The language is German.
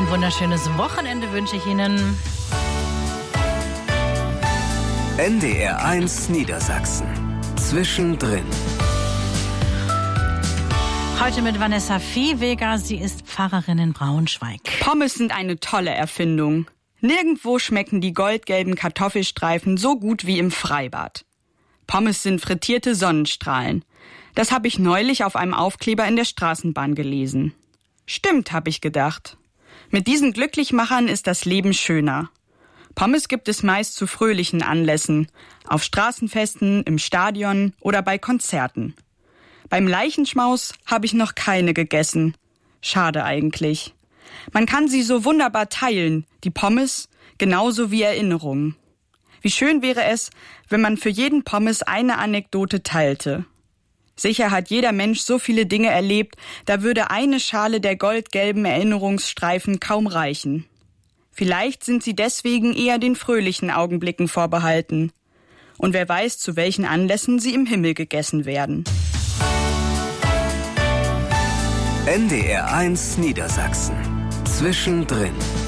Ein wunderschönes Wochenende wünsche ich Ihnen. NDR1 Niedersachsen. Zwischendrin. Heute mit Vanessa Viehweger. Sie ist Pfarrerin in Braunschweig. Pommes sind eine tolle Erfindung. Nirgendwo schmecken die goldgelben Kartoffelstreifen so gut wie im Freibad. Pommes sind frittierte Sonnenstrahlen. Das habe ich neulich auf einem Aufkleber in der Straßenbahn gelesen. Stimmt, habe ich gedacht. Mit diesen Glücklichmachern ist das Leben schöner. Pommes gibt es meist zu fröhlichen Anlässen, auf Straßenfesten, im Stadion oder bei Konzerten. Beim Leichenschmaus habe ich noch keine gegessen. Schade eigentlich. Man kann sie so wunderbar teilen, die Pommes, genauso wie Erinnerungen. Wie schön wäre es, wenn man für jeden Pommes eine Anekdote teilte. Sicher hat jeder Mensch so viele Dinge erlebt, da würde eine Schale der goldgelben Erinnerungsstreifen kaum reichen. Vielleicht sind sie deswegen eher den fröhlichen Augenblicken vorbehalten. Und wer weiß, zu welchen Anlässen sie im Himmel gegessen werden. NDR1 Niedersachsen. Zwischendrin.